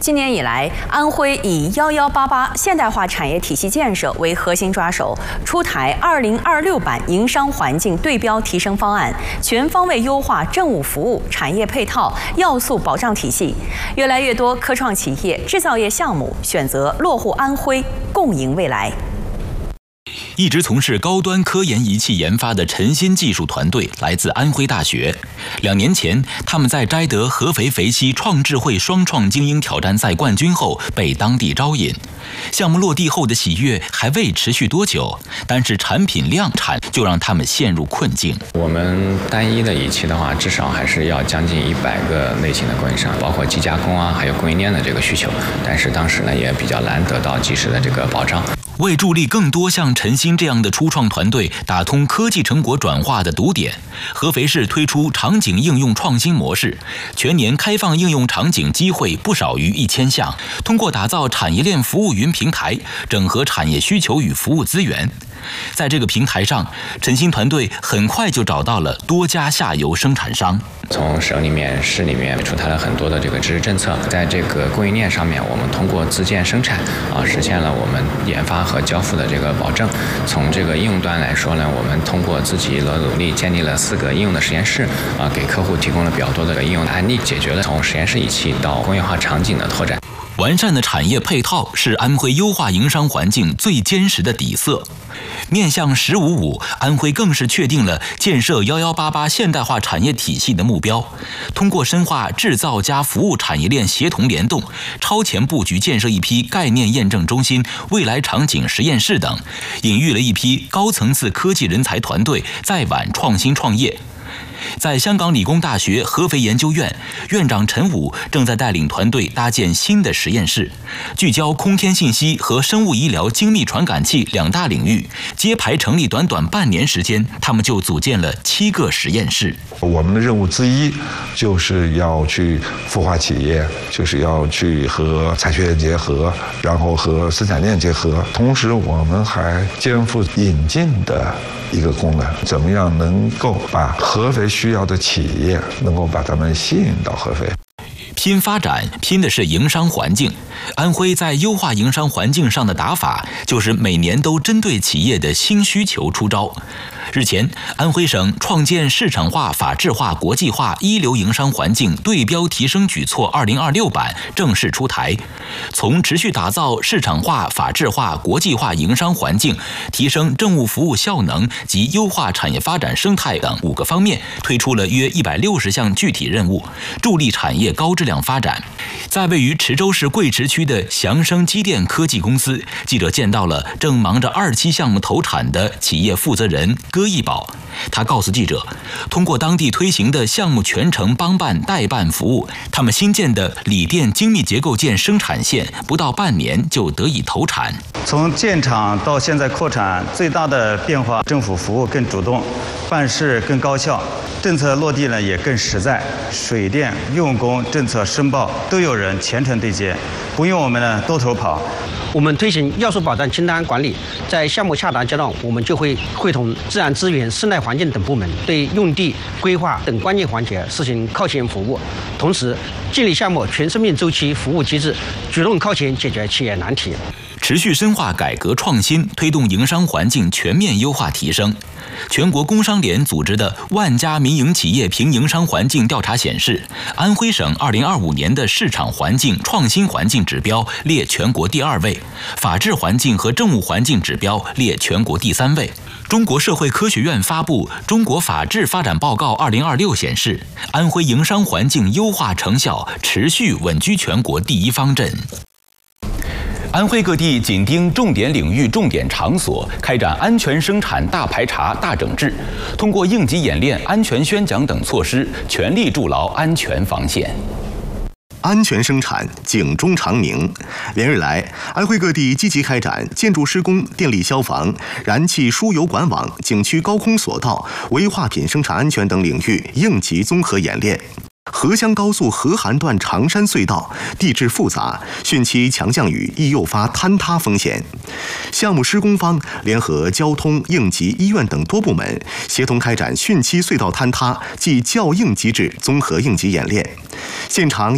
今年以来，安徽以1188现代化产业体系建设为核心抓手，出台2026版营商环境对标提升方案，全方位优化政务服务、产业配套、要素保障体系。越来越多科创企业、制造业项目选择落户安徽，共赢未来。 一直从事高端科研仪器研发的陈新技术团队来自安徽大学。2年前，他们在摘得合肥肥西创智慧双创精英挑战赛冠军后，被当地招引。项目落地后的喜悦还未持续多久，但是产品量产就让他们陷入困境。 我们单一的仪器的话，至少还是要将近100个类型的供应商，包括机加工啊，还有供应链的这个需求。但是当时呢，也比较难得到及时的这个保障。 为助力更多像陈新这样的初创团队打通科技成果转化的堵点，合肥市推出场景应用创新模式，全年开放应用场景机会不少于1000项。通过打造产业链服务云平台，整合产业需求与服务资源。在这个平台上，陈新团队很快就找到了多家下游生产商。 从省里面、市里面出台了很多的这个支持政策，在这个供应链上面，我们通过自建生产实现了我们研发和交付的这个保证。从这个应用端来说呢，我们通过自己的努力建立了4个应用的实验室，给客户提供了比较多的应用案例，解决了从实验室仪器到工业化场景的拓展。 完善的产业配套是安徽优化营商环境最坚实的底色。面向“15+5”，安徽更是确定了建设1188现代化产业体系的目标。通过深化制造加服务产业链协同联动，超前布局建设一批概念验证中心、未来场景实验室等，引育了一批高层次科技人才团队在皖创新创业。 在香港理工大学合肥研究院，院长陈武正在带领团队搭建新的实验室，聚焦空天信息和生物医疗精密传感器2大领域。揭牌成立短半年时间，他们就组建了7个实验室。 我们的任务之一就是要去孵化企业，就是要去和产学研结合，然后和生产链结合。同时，我们还肩负引进的一个功能，怎么样能够把合肥需要的企业能够把他们吸引到合肥。 拼发展，拼的是营商环境。安徽在优化营商环境上的打法，就是每年都针对企业的新需求出招。日前，安徽省创建市场化、法治化、国际化一流营商环境对标提升举措2026版正式出台，从持续打造市场化、法治化、国际化营商环境，提升政务服务效能及优化产业发展生态等5个方面，推出了约160项具体任务，助力产业高质量发展。在位于池州市贵池区的祥生机电科技公司，记者见到了正忙着2期项目投产的企业负责人戈义宝。他告诉记者，通过当地推行的项目全程帮办代办服务，他们新建的锂电精密结构件生产线不到半年就得以投产。 从建厂到现在扩产，最大的变化，政府服务更主动，办事更高效。 政策落地呢也更实在，水电用工政策申报都有人全程对接，不用我们呢多头跑。 我们推行要素保障清单管理，在项目下达阶段，我们就会会同自然资源、生态环境等部门，对用地规划等关键环节实行靠前服务，同时建立项目全生命周期服务机制，主动靠前解决企业难题。 持续深化改革创新，推动营商环境全面优化提升。全国工商联组织的万家民营企业评营商环境调查显示，安徽省2025年的市场环境、创新环境指标列全国第2位，法治环境和政务环境指标列全国第3位。中国社会科学院发布《中国法治发展报告2026》显示，安徽营商环境优化成效持续稳居全国第1方阵。 安徽各地紧盯重点领域、重点场所，开展安全生产大排查、大整治，通过应急演练、安全宣讲等措施，全力筑牢安全防线。 安全生产，警钟长鸣。连日来，安徽各地积极开展建筑施工、电力消防、燃气输油管网、景区高空索道、危化品生产安全等领域应急综合演练。 合襄高速合涵段长山隧道地质复杂，汛期强降雨易诱发坍塌风险。项目施工方联合交通、应急、医院等多部门，协同开展汛期隧道坍塌暨较应机制综合应急演练。现场